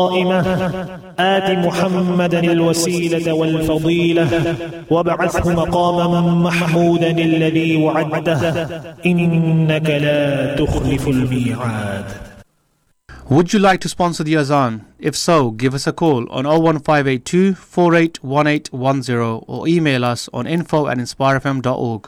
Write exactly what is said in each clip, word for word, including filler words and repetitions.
آت محمدا الوسيلة والفضيلة وابعثه مقاما محمودا الذي وعدته إنك لا تخلف الميعاد. Would you like to sponsor the Azan? If so, give us a call on oh one five eight two, four eight one eight one zero or email us on info at inspire f m dot org.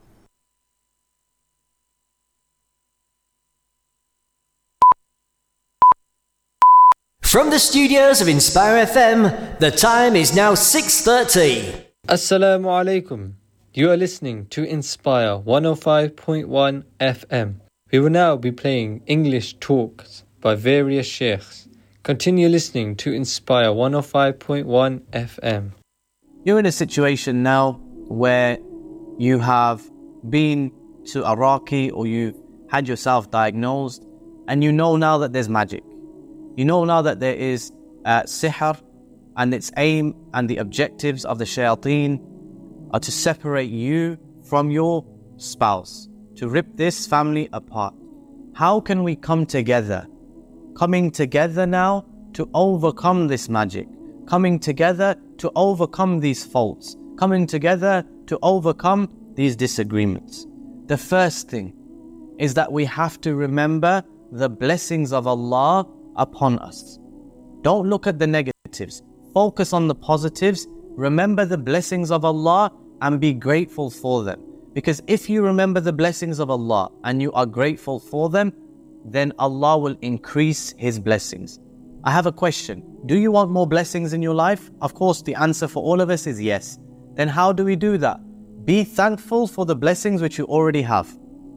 From the studios of Inspire F M, the time is now six thirty. Assalamu alaikum. You are listening to Inspire one oh five point one F M. We will now be playing English talks by various sheikhs. Continue listening to Inspire one oh five point one F M. You're in a situation now where you have been to a Raqi or you've had yourself diagnosed and you know now that there's magic. You know now that there is uh, sihr, and its aim and the objectives of the shayateen are to separate you from your spouse, to rip this family apart. How can we come together? Coming together now to overcome this magic, coming together to overcome these faults, coming together to overcome these disagreements. The first thing is that we have to remember the blessings of Allah upon us. Don't look at the negatives. Focus on the positives. Remember the blessings of Allah and be grateful for them. Because if you remember the blessings of Allah and you are grateful for them, then Allah will increase His blessings. I have a question. Do you want more blessings in your life? Of course, the answer for all of us is yes. Then how do we do that? Be thankful for the blessings which you already have.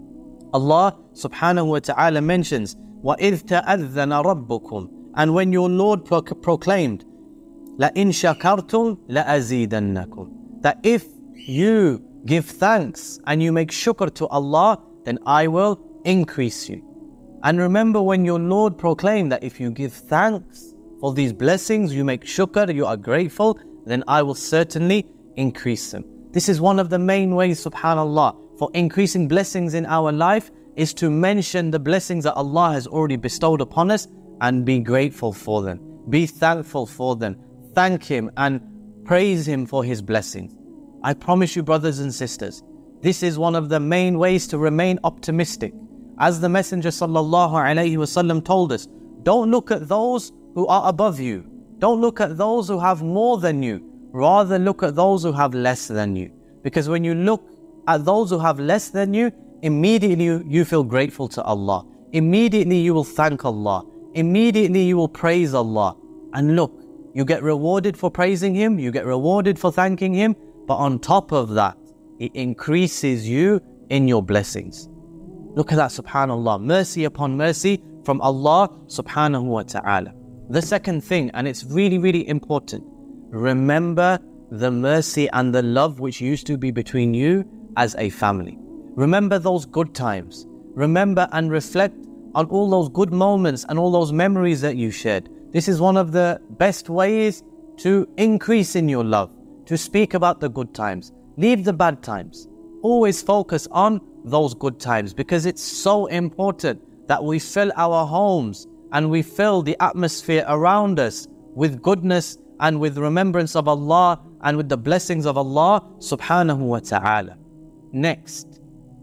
Allah subhanahu wa ta'ala mentions, وَإِذْ تَأَذَّنَ رَبُّكُمْ, and when your Lord pro- proclaimed, لَإِن شَكَرْتُمْ لَأَزِيدَنَّكُمْ, that if you give thanks and you make shukr to Allah, then I will increase you. And remember when your Lord proclaimed that if you give thanks for these blessings, you make shukr, you are grateful, then I will certainly increase them. This is one of the main ways, subhanAllah, for increasing blessings in our life, is to mention the blessings that Allah has already bestowed upon us and be grateful for them. Be thankful for them. Thank Him and praise Him for His blessings. I promise you, brothers and sisters, this is one of the main ways to remain optimistic. As the Messenger sallallahu alaihi wasallam told us, don't look at those who are above you. Don't look at those who have more than you. Rather look at those who have less than you. Because when you look at those who have less than you, immediately you feel grateful to Allah. Immediately you will thank Allah. Immediately you will praise Allah. And look, you get rewarded for praising Him, you get rewarded for thanking Him, but on top of that, it increases you in your blessings. Look at that, subhanAllah. Mercy upon mercy from Allah subhanahu wa ta'ala. The second thing, and it's really, really important, remember the mercy and the love which used to be between you as a family. Remember those good times. Remember and reflect on all those good moments and all those memories that you shared. This is one of the best ways to increase in your love, to speak about the good times. Leave the bad times. Always focus on those good times, because it's so important that we fill our homes and we fill the atmosphere around us with goodness and with remembrance of Allah and with the blessings of Allah subhanahu wa ta'ala. Next,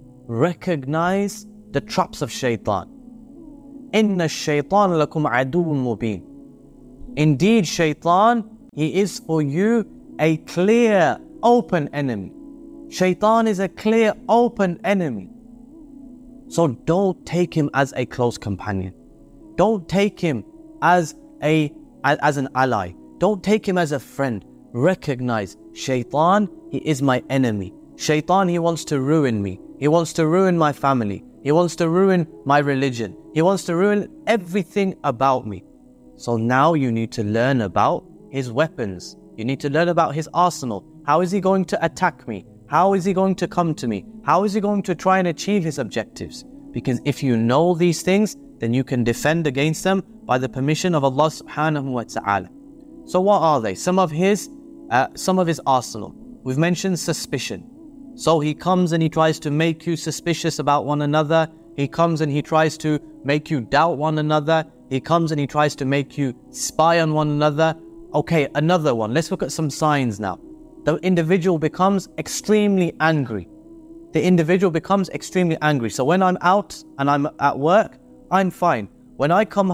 recognize the traps of shaitan. Inna shaitan lakum aduwwun mubin. Indeed, shaitan, he is for you a clear, open enemy. Shaitan is a clear, open enemy. So don't take him as a close companion. Don't take him as a as an ally. Don't take him as a friend. Recognize, shaitan, he is my enemy. Shaitan, he wants to ruin me. He wants to ruin my family. He wants to ruin my religion. He wants to ruin everything about me. So now you need to learn about his weapons. You need to learn about his arsenal. How is he going to attack me? How is he going to come to me? How is he going to try and achieve his objectives? Because if you know these things, then you can defend against them by the permission of Allah subhanahu wa ta'ala. So what are they? Some of his, uh, some of his arsenal. We've mentioned suspicion. So he comes and he tries to make you suspicious about one another. He comes and he tries to make you doubt one another. he comes and he tries to make you spy on one another. Okay, another one. Let's look at some signs now. The individual becomes extremely angry. The individual becomes extremely angry. So when I'm out and I'm at work, I'm fine. When I come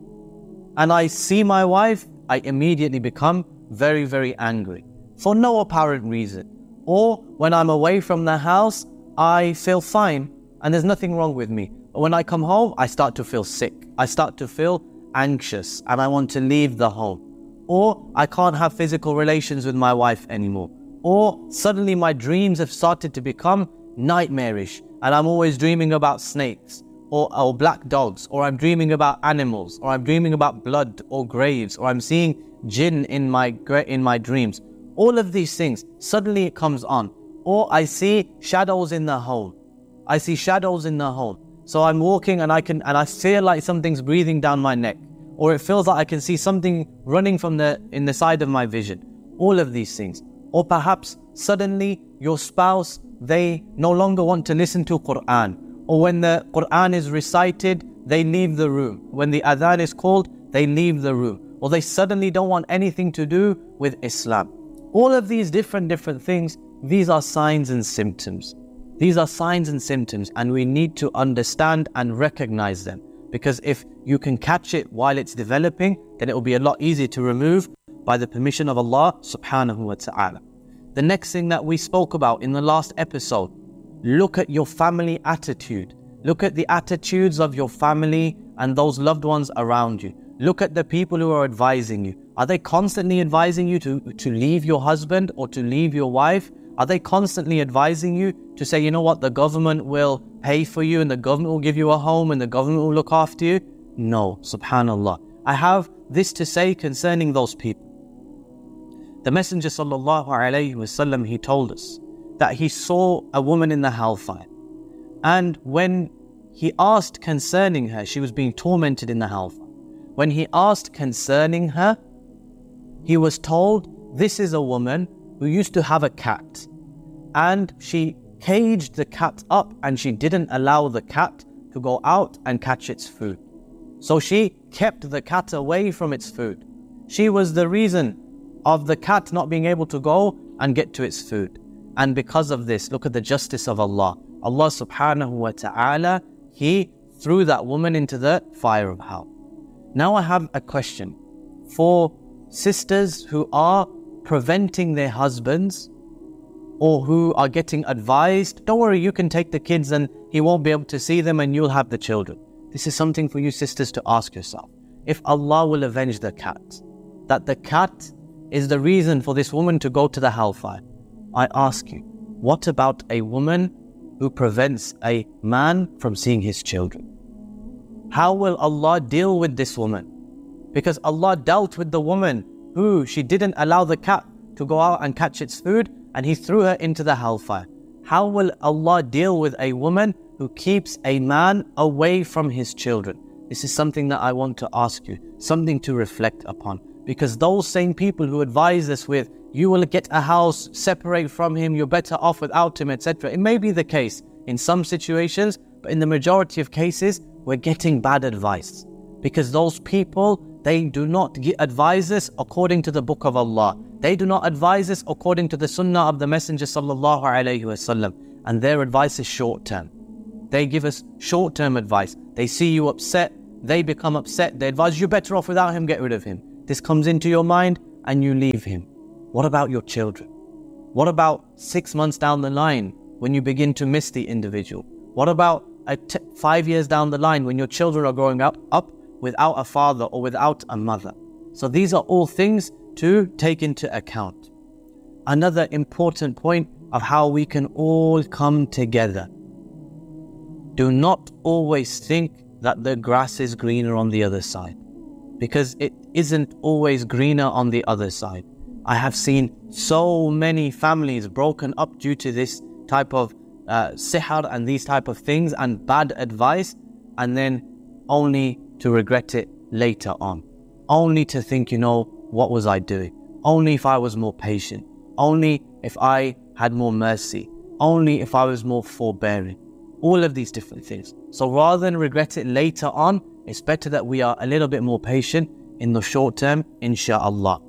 home and I see my wife, I immediately become very, very angry for no apparent reason. Or when I'm away from the house, I feel fine and there's nothing wrong with me. But when I come home, I start to feel sick. I start to feel anxious and I want to leave the home. Or I can't have physical relations with my wife anymore. Or suddenly my dreams have started to become nightmarish and I'm always dreaming about snakes or, or black dogs, or I'm dreaming about animals, or I'm dreaming about blood or graves, or I'm seeing jinn in my in my dreams. All of these things, suddenly it comes on. Or I see shadows in the home. I see shadows in the home. So I'm walking and I can and I feel like something's breathing down my neck. Or it feels like I can see something running from the in the side of my vision. All of these things. Or perhaps suddenly your spouse, they no longer want to listen to Quran. Or when the Quran is recited, they leave the room. When the adhan is called, they leave the room. Or they suddenly don't want anything to do with Islam. All of these different, different things, these are signs and symptoms. These are signs and symptoms, and we need to understand and recognize them. Because if you can catch it while it's developing, then it will be a lot easier to remove by the permission of Allah subhanahu wa ta'ala. The next thing that we spoke about in the last episode, look at your family attitude. Look at the attitudes of your family and those loved ones around you. Look at the people who are advising you. Are they constantly advising you to, to leave your husband or to leave your wife? Are they constantly advising you to say, you know what, the government will pay for you and the government will give you a home and the government will look after you? No, subhanallah. I have this to say concerning those people. The Messenger sallallahu alayhi wasallam, he told us that he saw a woman in the hellfire. And when he asked concerning her, she was being tormented in the hellfire. When he asked concerning her, he was told, this is a woman who used to have a cat. And she caged the cat up and she didn't allow the cat to go out and catch its food. So she kept the cat away from its food. She was the reason of the cat not being able to go and get to its food. And because of this, look at the justice of Allah. Allah subhanahu wa ta'ala, He threw that woman into the fire of hell. Now I have a question for sisters who are preventing their husbands or who are getting advised, don't worry, you can take the kids and he won't be able to see them and you'll have the children. This is something for you sisters to ask yourself. If Allah will avenge the cat, that the cat is the reason for this woman to go to the hellfire, I ask you, what about a woman who prevents a man from seeing his children? How will Allah deal with this woman? Because Allah dealt with the woman who she didn't allow the cat to go out and catch its food and He threw her into the hellfire. How will Allah deal with a woman who keeps a man away from his children? This is something that I want to ask you, something to reflect upon. Because those same people who advise us with, you will get a house, separate from him, you're better off without him, et cetera. It may be the case in some situations, but in the majority of cases, we're getting bad advice. Because those people, they do not advise us according to the book of Allah. They do not advise us according to the sunnah of the Messenger sallallahu alayhi wasallam. And their advice is short term. They give us short term advice. They see you upset, they become upset. They advise you better off without him, get rid of him. This comes into your mind and you leave him. What about your children? What about six months down the line when you begin to miss the individual? What about a t- five years down the line when your children are growing up, up without a father or without a mother? So these are all things to take into account. Another important point of how we can all come together. Do not always think that the grass is greener on the other side, because it isn't always greener on the other side. I have seen so many families broken up due to this type of uh, sihr and these type of things and bad advice, and then only to regret it later on. Only to think, you know, what was I doing? Only if I was more patient. Only if I had more mercy. Only if I was more forbearing. All of these different things. So rather than regret it later on, it's better that we are a little bit more patient in the short term, insha'Allah.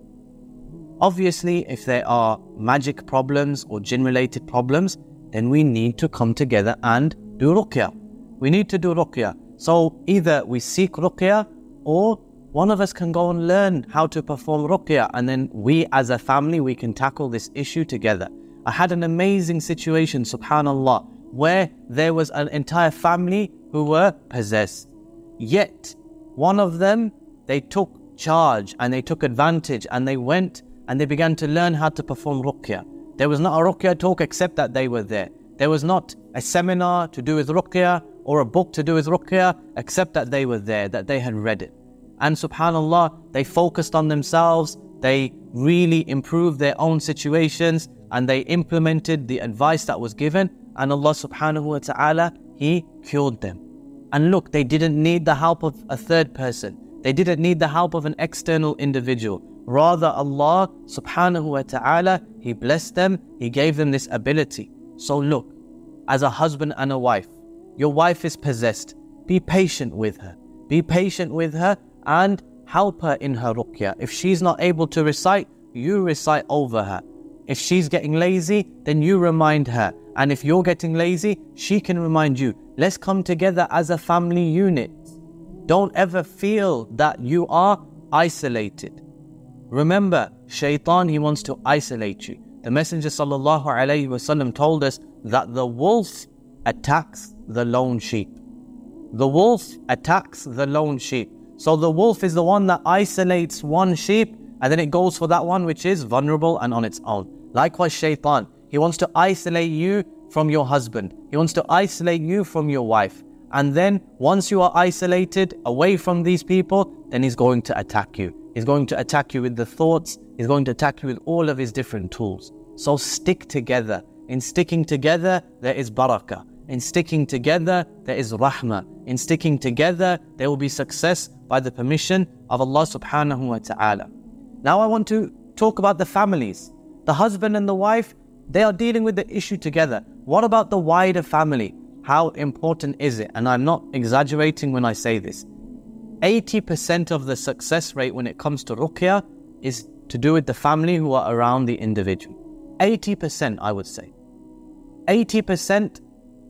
Obviously, if there are magic problems or jinn-related problems, then we need to come together and do ruqya. We need to do ruqya. So either we seek ruqya, or one of us can go and learn how to perform ruqya, and then we as a family, we can tackle this issue together. I had an amazing situation, subhanallah, where there was an entire family who were possessed. Yet, one of them, they took charge and they took advantage and they went and they began to learn how to perform ruqya. There was not a ruqya talk except that they were there. There was not a seminar to do with ruqya or a book to do with ruqya except that they were there, that they had read it. And subhanallah, they focused on themselves, they really improved their own situations, and they implemented the advice that was given, and Allah subhanahu wa ta'ala, He cured them. And look, they didn't need the help of a third person. They didn't need the help of an external individual. Rather, Allah subhanahu wa ta'ala, He blessed them, He gave them this ability. So look, as a husband and a wife, your wife is possessed. Be patient with her. Be patient with her and help her in her ruqya. If she's not able to recite, you recite over her. If she's getting lazy, then you remind her. And if you're getting lazy, she can remind you. Let's come together as a family unit. Don't ever feel that you are isolated. Remember, shaitan, he wants to isolate you. The Messenger sallallahu alaihi wasallam told us that the wolf attacks the lone sheep. The wolf attacks the lone sheep. So the wolf is the one that isolates one sheep, and then it goes for that one which is vulnerable and on its own. Likewise, shaitan, he wants to isolate you from your husband. He wants to isolate you from your wife. And then once you are isolated away from these people, then he's going to attack you. He's going to attack you with the thoughts. He's going to attack you with all of his different tools. So stick together. In sticking together, there is barakah. In sticking together, there is rahmah. In sticking together, there will be success by the permission of Allah subhanahu wa ta'ala. Now I want to talk about the families. The husband and the wife, they are dealing with the issue together. What about the wider family? How important is it? And I'm not exaggerating when I say this. eighty percent of the success rate when it comes to ruqya is to do with the family who are around the individual. eighty percent, I would say. eighty percent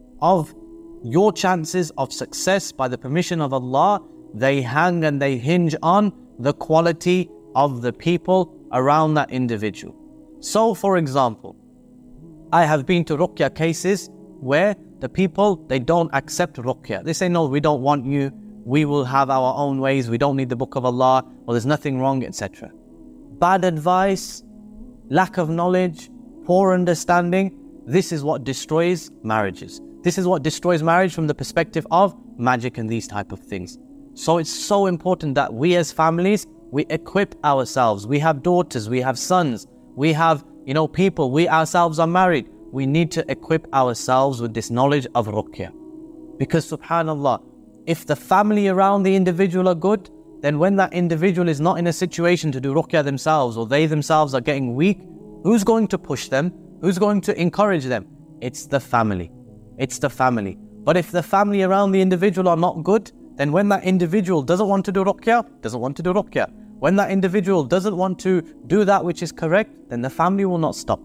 of your chances of success by the permission of Allah, they hang and they hinge on the quality of the people around that individual. So, for example, I have been to ruqya cases where the people, they don't accept ruqya. They say, no, we don't want you. We will have our own ways. We don't need the book of Allah, or there's nothing wrong, et cetera. Bad advice, lack of knowledge, poor understanding. This is what destroys marriages. This is what destroys marriage from the perspective of magic and these type of things. So it's so important that we as families, we equip ourselves. We have daughters, we have sons, we have, you know, people, we ourselves are married. We need to equip ourselves with this knowledge of ruqya. Because subhanallah, if the family around the individual are good, then when that individual is not in a situation to do ruqya themselves, or they themselves are getting weak, who's going to push them? Who's going to encourage them? It's the family. It's the family. But if the family around the individual are not good, then when that individual doesn't want to do ruqya, doesn't want to do ruqya. When that individual doesn't want to do that which is correct, then the family will not stop.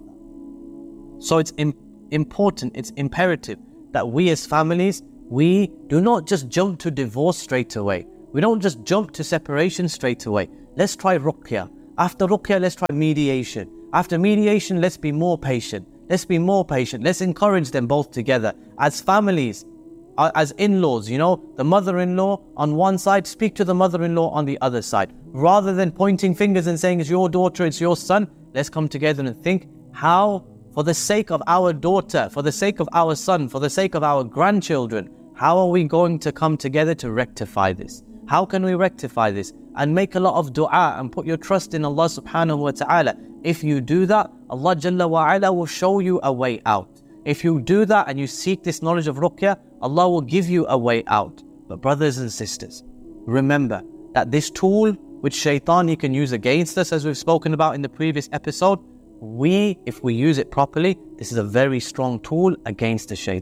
So it's im- important, it's imperative that we as families, we do not just jump to divorce straight away. We don't just jump to separation straight away. Let's try ruqya. After ruqya, let's try mediation. After mediation, let's be more patient. Let's be more patient. Let's encourage them both together. As families, as in-laws, you know, the mother-in-law on one side, speak to the mother-in-law on the other side. Rather than pointing fingers and saying, it's your daughter, it's your son, let's come together and think how, for the sake of our daughter, for the sake of our son, for the sake of our grandchildren, how are we going to come together to rectify this? How can we rectify this? And make a lot of dua and put your trust in Allah subhanahu wa ta'ala. If you do that, Allah Jalla wa ala will show you a way out. If you do that and you seek this knowledge of ruqya, Allah will give you a way out. But brothers and sisters, remember that this tool which shaitan he can use against us, as we've spoken about in the previous episode, we, if we use it properly, this is a very strong tool against the shaitan.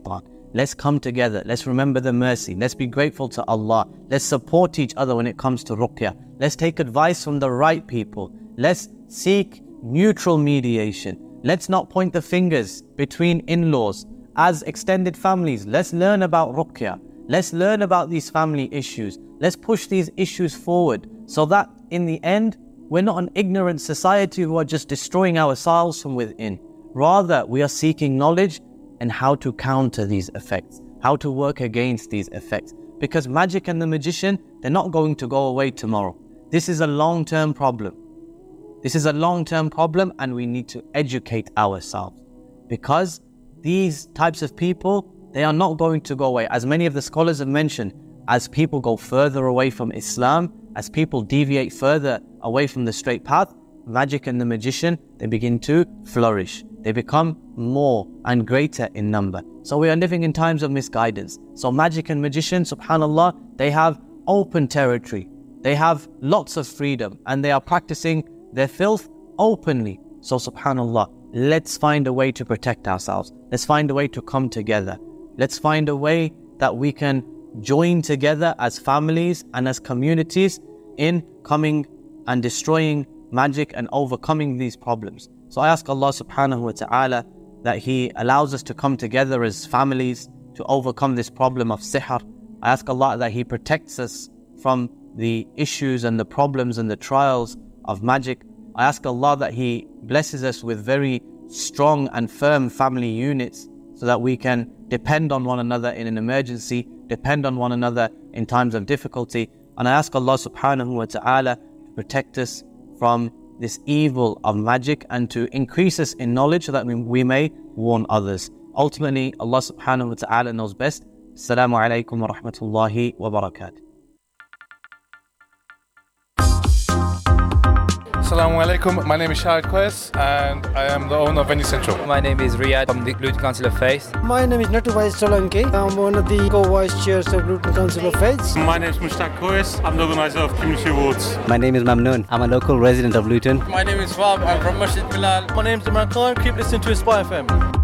Let's come together. Let's remember the mercy. Let's be grateful to Allah. Let's support each other when it comes to ruqya. Let's take advice from the right people. Let's seek neutral mediation. Let's not point the fingers between in-laws. As extended families, let's learn about ruqya. Let's learn about these family issues. Let's push these issues forward so that in the end, we're not an ignorant society who are just destroying ourselves from within. Rather, we are seeking knowledge and how to counter these effects, how to work against these effects. Because magic and the magician, they're not going to go away tomorrow. This is a long-term problem. This is a long-term problem, and we need to educate ourselves. Because these types of people, they are not going to go away. As many of the scholars have mentioned, as people go further away from Islam, as people deviate further away from the straight path, magic and the magician, they begin to flourish. They become more and greater in number. So we are living in times of misguidance. So magic and magician, subhanallah, they have open territory. They have lots of freedom and they are practicing their filth openly. So subhanallah, let's find a way to protect ourselves. Let's find a way to come together. Let's find a way that we can join together as families and as communities in coming and destroying magic and overcoming these problems. So I ask Allah subhanahu wa ta'ala that He allows us to come together as families to overcome this problem of sihr. I ask Allah that He protects us from the issues and the problems and the trials of magic. I ask Allah that He blesses us with very strong and firm family units so that we can depend on one another in an emergency, depend on one another in times of difficulty. And I ask Allah subhanahu wa ta'ala to protect us from this evil of magic and to increase us in knowledge so that we may warn others. Ultimately, Allah subhanahu wa ta'ala knows best. Assalamu alaikum wa rahmatullahi wa barakatuh. Assalamu alaikum, my name is Shahid Quest and I am the owner of Venue Central. My name is Riyad from the Luton Council of Faith. My name is Natuvai Solanki. I'm one of the co-vice chairs of Luton Council of Faith. My name is Mushtaq Quest. I'm the organizer of Community Awards. My name is Mamnoon. I'm a local resident of Luton. My name is Fab. I'm from Masjid Bilal. My name is Imran Khan. Keep listening to Inspire F M.